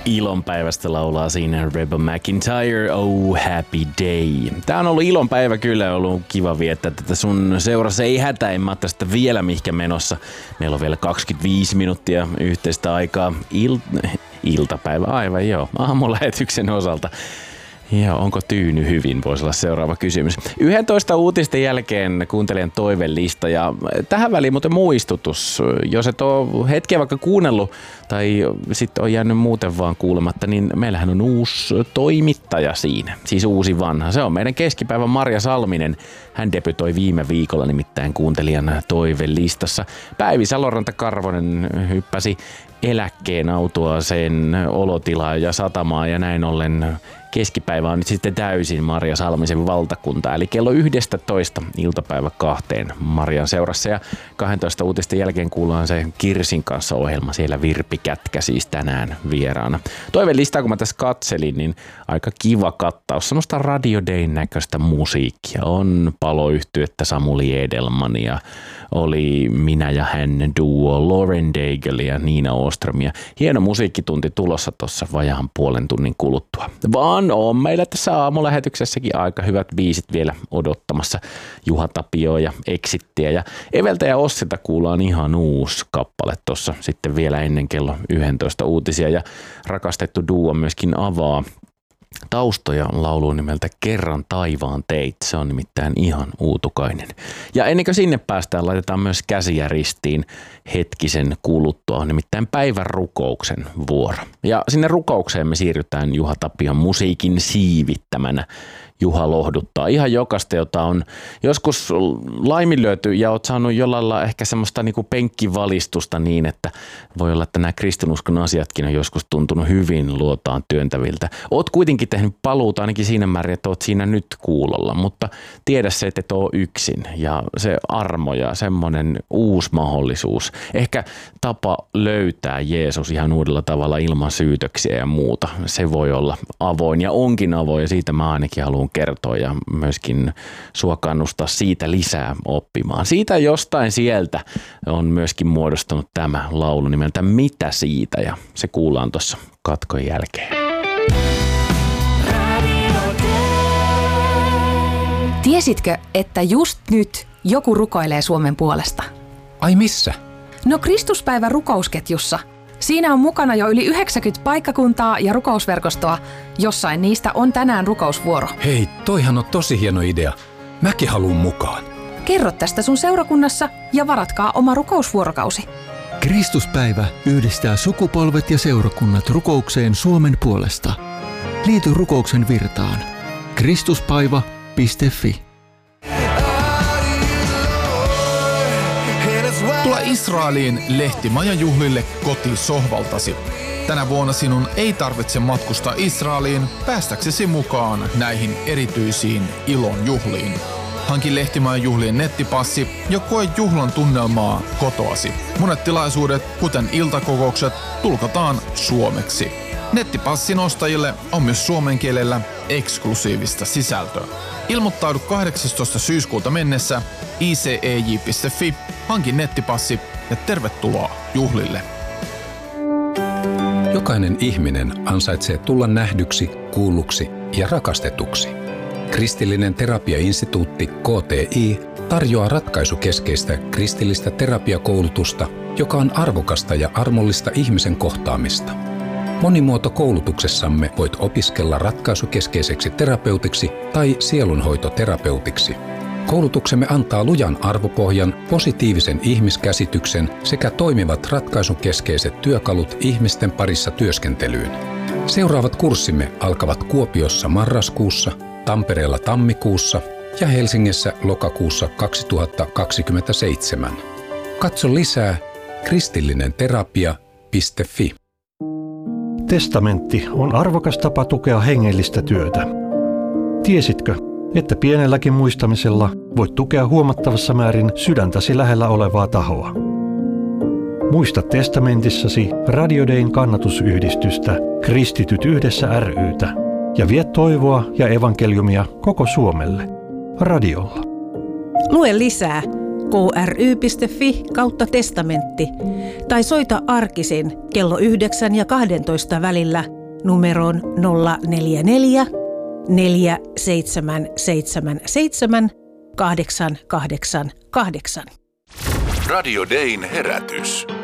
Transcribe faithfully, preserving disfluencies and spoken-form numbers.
Ilonpäivästä laulaa siinä Reba McEntire, Oh Happy Day. Tää on ollut ilonpäivä kyllä, on ollut kiva viettää tätä sun seurassa. Ei hätä, en mä tästä vielä mihkä menossa. Meillä on vielä kaksikymmentäviisi minuuttia yhteistä aikaa Il- iltapäivä, aivan joo, aamulähetyksen osalta. Ja onko tyyny hyvin, voisi olla seuraava kysymys. yksitoista uutisten jälkeen kuuntelijan toivelista ja tähän väliin muuten muistutus. Jos et ole hetkeä vaikka kuunnellut tai sitten on jäänyt muuten vaan kuulematta, niin meillähän on uusi toimittaja siinä. Siis uusi vanha. Se on meidän keskipäivän Marja Salminen. Hän debytoi viime viikolla nimittäin kuuntelijan toivelistassa. Päivi Saloranta-Karvonen hyppäsi eläkkeen autoa sen olotilaa ja satamaa ja näin ollen keskipäivä on nyt sitten täysin Marja Salmisen valtakunta, eli kello yksitoista iltapäivä kahteen Marjan seurassa ja kaksitoista uutisten jälkeen kuullaan se Kirsin kanssa ohjelma, siellä Virpi Kätkä siis tänään vieraana. Toivelistaa, kun mä tässä katselin, niin aika kiva kattaus, semmoista Radio Dayn näköistä musiikkia. On paloyhtyettä Samuli Edelman ja oli Minä ja hän duo, Lauren Daigle ja Niina Åström ja hieno musiikkitunti tulossa tuossa vajaan puolen tunnin kuluttua. Vaan on meillä tässä aamulähetyksessäkin aika hyvät biisit vielä odottamassa. Juha Tapio ja Exittiä ja Eveltä ja Ossilta kuullaan ihan uusi kappale tuossa sitten vielä ennen kello yksitoista uutisia ja rakastettu duo myöskin avaa taustoja lauluun nimeltä Kerran taivaan teit. Se on nimittäin ihan uutukainen. Ja ennen kuin sinne päästään, laitetaan myös käsiä ristiin hetkisen kuluttua. Nimittäin päivän rukouksen vuoro. Ja sinne rukoukseen me siirrytään Juha Tapion musiikin siivittämänä. Juha lohduttaa ihan jokaista, jota on joskus laiminlyöty ja oot saanut jollain lailla ehkä semmoista niinku penkkivalistusta niin, että voi olla, että nämä kristinuskon asiatkin on joskus tuntunut hyvin luotaan työntäviltä. Oot kuitenkin tehnyt paluuta ainakin siinä määrin, että oot siinä nyt kuulolla, mutta tiedä se, että et ole yksin ja se armo ja semmoinen uusi mahdollisuus. Ehkä tapa löytää Jeesus ihan uudella tavalla ilman syytöksiä ja muuta. Se voi olla avoin ja onkin avoin ja siitä mä ainakin haluan kertoa ja myöskin sua kannustaa siitä lisää oppimaan. Siitä jostain sieltä on myöskin muodostunut tämä laulu nimeltä Mitä siitä ja se kuullaan tuossa katkon jälkeen. Tiesitkö, että just nyt joku rukoilee Suomen puolesta? Ai missä? No Kristuspäivän rukousketjussa. Siinä on mukana jo yli yhdeksänkymmentä paikkakuntaa ja rukousverkostoa. Jossain niistä on tänään rukousvuoro. Hei, toihan on tosi hieno idea. Mäkin haluun mukaan. Kerro tästä sun seurakunnassa ja varatkaa oma rukousvuorokausi. Kristuspäivä yhdistää sukupolvet ja seurakunnat rukoukseen Suomen puolesta. Liity rukouksen virtaan. Kristuspaiva piste fi. Tule Israeliin lehtimajajuhlille kotisohvaltasi. Tänä vuonna sinun ei tarvitse matkustaa Israeliin päästäksesi mukaan näihin erityisiin ilon juhliin. Hanki lehtimajajuhlien nettipassi ja koe juhlan tunnelmaa kotoasi. Monet tilaisuudet, kuten iltakokoukset, tulkataan suomeksi. Nettipassin ostajille on myös suomen kielellä eksklusiivista sisältöä. Ilmoittaudu kahdeksastoista syyskuuta mennessä i c e j piste f i, hanki nettipassi ja tervetuloa juhlille. Jokainen ihminen ansaitsee tulla nähdyksi, kuulluksi ja rakastetuksi. Kristillinen terapiainstituutti K T I tarjoaa ratkaisukeskeistä kristillistä terapiakoulutusta, joka on arvokasta ja armollista ihmisen kohtaamista. Monimuotokoulutuksessamme voit opiskella ratkaisukeskeiseksi terapeutiksi tai sielunhoitoterapeutiksi. Koulutuksemme antaa lujan arvopohjan, positiivisen ihmiskäsityksen sekä toimivat ratkaisukeskeiset työkalut ihmisten parissa työskentelyyn. Seuraavat kurssimme alkavat Kuopiossa marraskuussa, Tampereella tammikuussa ja Helsingissä lokakuussa kaksituhattakaksikymmentäseitsemän. Katso lisää kristillinenterapia piste fi. Testamentti on arvokas tapa tukea hengellistä työtä. Tiesitkö, että pienelläkin muistamisella voit tukea huomattavassa määrin sydäntäsi lähellä olevaa tahoa? Muista testamentissasi Radio Dayn kannatusyhdistystä Kristityt yhdessä ry:tä ja vie toivoa ja evankeliumia koko Suomelle. Radiolla. Lue lisää kry piste fi kautta testamentti tai soita arkisin kello yhdeksän ja kahdentoista välillä numeroon nolla neljä neljä, neljä seitsemän seitsemän seitsemän, kahdeksan kahdeksan kahdeksan. Radio Dayn herätys.